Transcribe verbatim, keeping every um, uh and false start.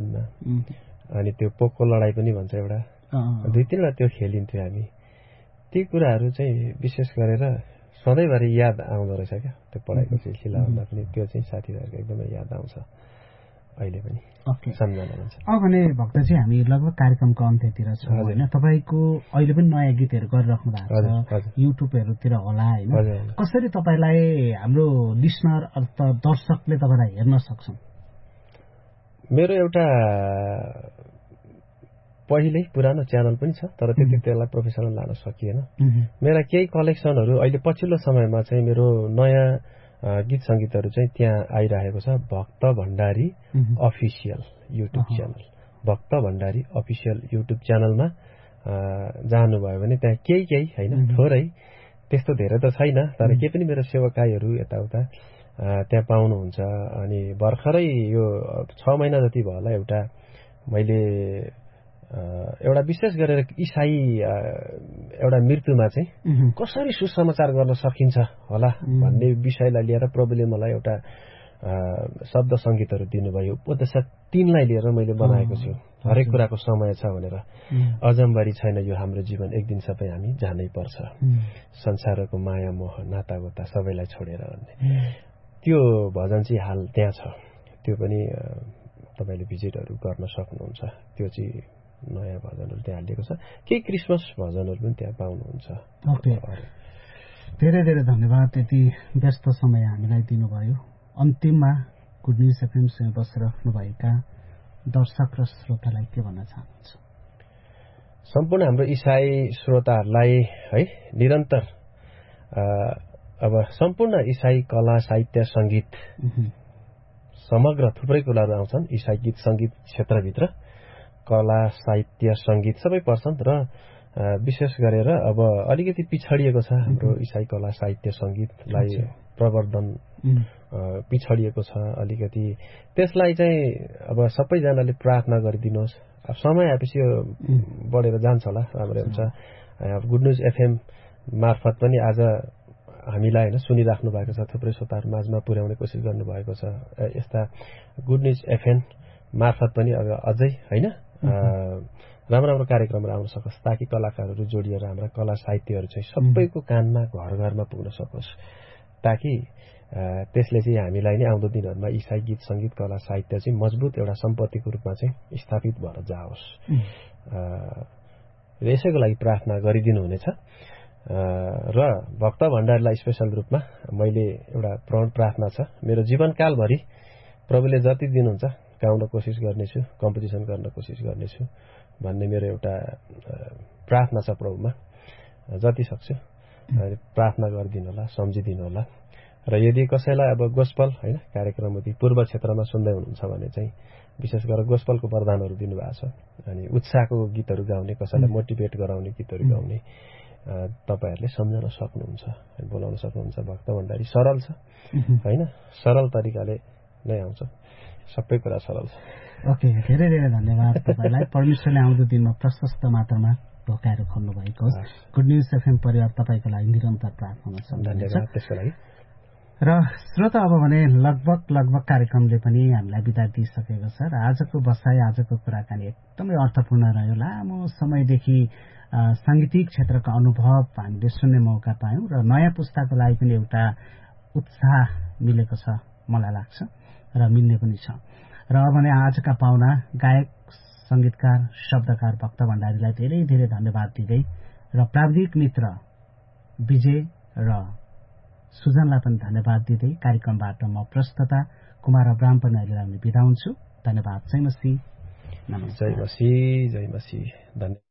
अनि त्यो पोको लडाई पनि भन्छ एउटा दुई तीनवटा त्यो खेलिन्थ्यो हामी ती कुराहरू चाहिँ विशेष गरेर सधैँभरि याद आउँदो रहेछ क्या त्यो पढाइको सिलसिला भन्दा पनि त्यो चाहिँ साथीभाइहरूको एकदमै याद आउँछ अहिले पनि सम्झना हुन्छ। अब भने भक्तजी हामी लगभग कार्यक्रमको अन्त्यतिर छौँ होइन तपाईँको अहिले पनि नयाँ गीतहरू गरिराख्नु भएको छ युट्युबहरूतिर होला होइन कसरी तपाईँलाई हाम्रो लिसनर अथवा दर्शकले तपाईँलाई हेर्न सक्छन्? मेरो एउटा पहिल्यै पुरानो च्यानल पनि छ तर त्यति त्यसलाई प्रोफेसनल लान सकिएन। मेरा केही कलेक्सनहरू अहिले पछिल्लो समयमा चाहिँ मेरो नयाँ गीत सङ्गीतहरू चाहिँ त्यहाँ आइरहेको छ भक्त भण्डारी अफिसियल युट्युब च्यानल। भक्त भण्डारी अफिसियल युट्युब च्यानलमा जानुभयो भने त्यहाँ केही केही होइन थोरै त्यस्तो धेरै त छैन तर केही पनि मेरो सेवाकाईहरू यताउता त्यहाँ पाउनुहुन्छ। अनि भर्खरै यो छ महिना जति भयो होला एउटा मैले एउटा विशेष गरेर इसाई एउटा मृत्युमा चाहिँ कसरी सुसमाचार गर्न सकिन्छ होला भन्ने विषयलाई लिएर प्रभुले मलाई एउटा शब्द सङ्गीतहरू दिनुभयो उपदेश तीनलाई लिएर मैले बनाएको छु। हरेक कुराको समय छ भनेर अजम्बरी छैन यो हाम्रो जीवन एक दिन सबै हामी जानै पर्छ संसारको माया मोह नातागोता सबैलाई छोडेर भन्ने त्यो भजन चाहिँ हाल त्यहाँ छ। त्यो पनि तपाईँले भिजिटहरू गर्न सक्नुहुन्छ। त्यो चाहिँ नयाँ भजनहरू त्यहाँ हालिएको छ। केही क्रिसमस भजनहरू पनि त्यहाँ पाउनुहुन्छ। ओके धेरै धेरै धन्यवाद यति व्यस्त समय हामीलाई दिनुभयो। अन्तिममा गुड न्युज एफएमसँग बसिराख्नुभएका दर्शक र श्रोतालाई के भन्न चाहनुहुन्छ? सम्पूर्ण हाम्रो इसाई श्रोताहरूलाई है निरन्तर अब सम्पूर्ण इसाई कला साहित्य सङ्गीत समग्र थुप्रै कुराहरू आउँछन् इसाई गीत सङ्गीत क्षेत्रभित्र कला साहित्य सङ्गीत सबै पर्छन् र विशेष गरेर अब अलिकति पिछडिएको छ हाम्रो इसाई कला साहित्य सङ्गीतलाई प्रवर्धन पिछडिएको छ अलिकति। त्यसलाई चाहिँ अब सबैजनाले प्रार्थना गरिदिनुहोस्। अब समय आएपछि यो बढेर जान्छ होला राम्रै हुन्छ। गुड न्युज एफएम मार्फत पनि आज हामीलाई होइन सुनिराख्नु भएको छ थुप्रै श्रोताहरू माझमा पुर्याउने कोसिस गर्नुभएको छ। यस्ता गुड न्युज एफएम मार्फत पनि अब अझै होइन राम्रो राम्रो कार्यक्रमहरू आउन सकोस् ताकि कलाकारहरू जोडिएर हाम्रा कला साहित्यहरू चाहिँ सबैको कानमा घर घरमा पुग्न सकोस् ताकि त्यसले चाहिँ हामीलाई नै आउँदो दिनहरूमा इसाई गीत सङ्गीत कला साहित्य चाहिँ मजबुत एउटा सम्पत्तिको रूपमा चाहिँ स्थापित भएर जाओस्। यसैको लागि प्रार्थना गरिदिनु हुनेछ र भक्त भण्डारीलाई स्पेसल रूपमा मैले एउटा प्रण प्रार्थना छ मेरो जीवनकालभरि प्रभुले जति दिनुहुन्छ गाउन कोसिस गर्नेछु कम्पोजिसन गर्न कोसिस गर्नेछु भन्ने मेरो एउटा प्रार्थना छ प्रभुमा। जति सक्छु प्रार्थना गरिदिनु होला सम्झिदिनु होला र यदि कसैलाई अब गोस्पल होइन कार्यक्रम यदि पूर्व क्षेत्रमा सुन्दै हुनुहुन्छ भने चाहिँ विशेष गरेर गोस्पलको वरदानहरू दिनुभएको छ अनि उत्साहको गीतहरू गाउने कसैलाई मोटिभेट गराउने गीतहरू गाउने तपाईँहरूले सम्झन सक्नुहुन्छ बोलाउन सक्नुहुन्छ। भक्त भण्डारी सरल छ होइन सरल तरिकाले नै आउँछ सबै कुरा सरल छ। ओके धेरै धेरै धन्यवाद तपाईँलाई। परमेश्वरले आउँदो दिनमा प्रशस्त मात्रामा ढोकाहरू खोल्नु भएको होस्। गुड न्युज एफएम परिवार तपाईँको लागि निरन्तर प्रार्थना छ। धन्यवाद त्यसको लागि। र श्रोता अब भने लगभग लगभग कार्यक्रमले पनि हामीलाई बिदा दिइसकेको छ र आजको बसाइ आजको कुराकानी एकदमै अर्थपूर्ण रह्यो। लामो समयदेखि साङ्गीतिक क्षेत्रका अनुभव हामीले सुन्ने मौका पायौँ र नयाँ पुस्ताको लागि पनि एउटा उत्साह मिलेको छ मलाई लाग्छ र मिल्ने पनि छ। र अब भने आजका पाहुना गायक संगीतकार शब्दकार भक्त भण्डारीलाई धेरै धेरै धन्यवाद दिँदै र प्राविधिक मित्र विजय र सुजनलाई पनि धन्यवाद दिँदै कार्यक्रमबाट म प्रस्तुता कुमार अब्राम पनि अहिले बिदा हुन्छु। धन्यवाद। जय मसी। जय मसी जय मसी। धन्यवाद।